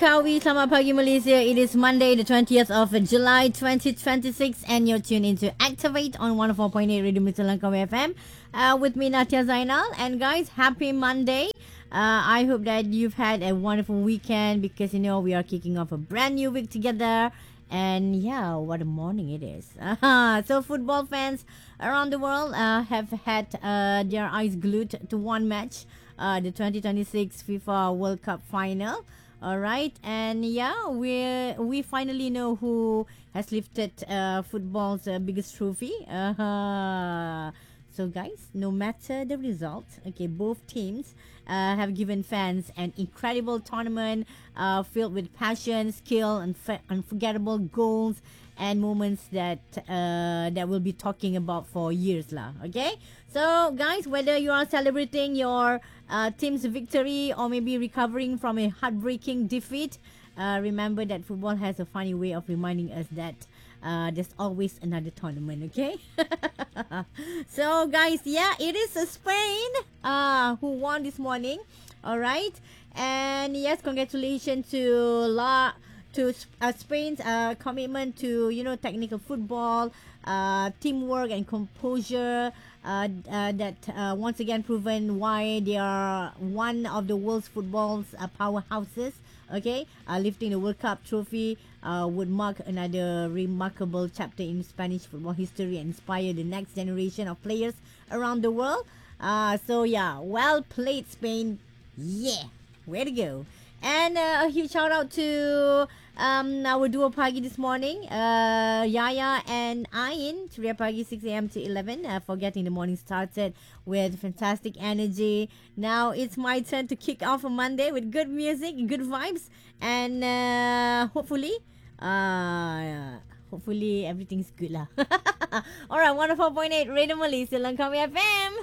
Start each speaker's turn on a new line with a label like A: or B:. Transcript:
A: Kawi, selamat pagi Malaysia. It is Monday, the 20th of July 2026, and you're tuned into Activate on 104.8 Radio Malaysia Langkawi FM with me, Natia Zainal. And guys, happy Monday. I hope that you've had a wonderful weekend because, we are kicking off a brand new week together. And yeah, what a morning it is. So, football fans around the world have had their eyes glued to one match, the 2026 FIFA World Cup final. All right, and yeah, we finally know who has lifted football's biggest trophy. So, guys, no matter the result, okay, both teams have given fans an incredible tournament filled with passion, skill, and unforgettable goals and moments that we'll be talking about for years lah. Okay, so guys, whether you are celebrating your team's victory or maybe recovering from a heartbreaking defeat, remember that football has a funny way of reminding us that there's always another tournament. Okay. So guys, yeah, it is Spain who won this morning. All right, and yes, congratulations to Spain's commitment to technical football, teamwork and composure. That once again proven why they are one of the world's football's powerhouses. Okay, lifting the World Cup trophy would mark another remarkable chapter in Spanish football history and inspire the next generation of players around the world. So yeah, well played, Spain. Yeah, way to go. And a huge shout out to our duo pagi this morning, Yaya and Ain, Suria Pagi 6 a.m. to 11, for getting the morning started with fantastic energy. Now it's my turn to kick off a Monday with good music, good vibes, and hopefully everything's good lah. Alright, 104.8 Radio Malaysia Langkawi FM.